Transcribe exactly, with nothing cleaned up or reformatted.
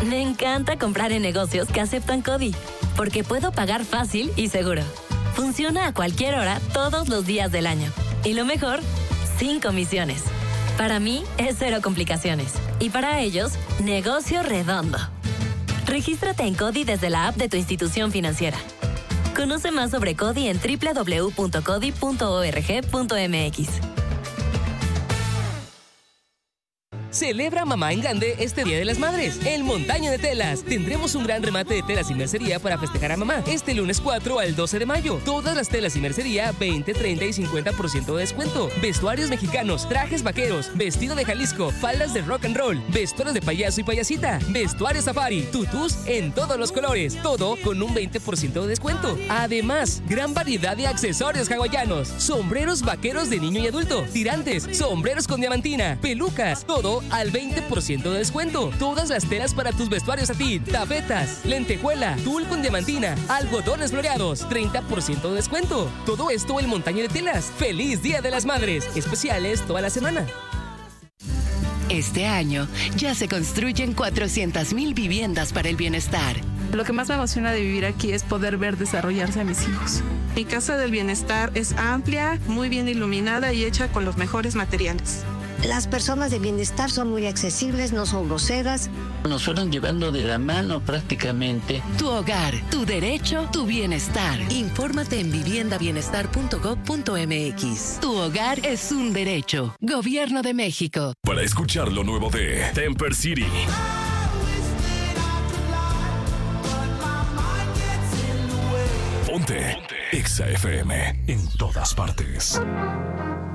Me encanta comprar en negocios que aceptan CODI, porque puedo pagar fácil y seguro. Funciona a cualquier hora, todos los días del año. Y lo mejor, sin comisiones. Para mí, es cero complicaciones. Y para ellos, negocio redondo. Regístrate en CODI desde la app de tu institución financiera. Conoce más sobre CODI en doble u doble u doble u punto codi punto org punto m x. Celebra mamá en grande este Día de las Madres. El Montaño de Telas. Tendremos un gran remate de telas y mercería para festejar a mamá. Este lunes cuatro al doce de mayo. Todas las telas y mercería, veinte, treinta y cincuenta por ciento de descuento. Vestuarios mexicanos, trajes vaqueros, vestido de Jalisco, faldas de rock and roll, vestuarios de payaso y payasita, vestuario safari, tutús en todos los colores. Todo con un veinte por ciento de descuento. Además, gran variedad de accesorios hawaianos, sombreros vaqueros de niño y adulto, tirantes, sombreros con diamantina, pelucas, todo al veinte por ciento de descuento. Todas las telas para tus vestuarios a ti, tapetas, lentejuela, tul con diamantina, algodones floreados, treinta por ciento de descuento. Todo esto el Montaño de Telas. ¡Feliz Día de las Madres! Especiales toda la semana. Este año ya se construyen cuatrocientas mil viviendas para el bienestar. Lo que más me emociona de vivir aquí es poder ver desarrollarse a mis hijos. Mi Casa del Bienestar es amplia, muy bien iluminada y hecha con los mejores materiales. Las personas de bienestar son muy accesibles, no son groseras. Nos fueron llevando de la mano prácticamente. Tu hogar, tu derecho, tu bienestar. Infórmate en vivienda bienestar punto gob punto m x. Tu hogar es un derecho. Gobierno de México. Para escuchar lo nuevo de Temper City. Ponte, Ponte. Exa F M en todas partes.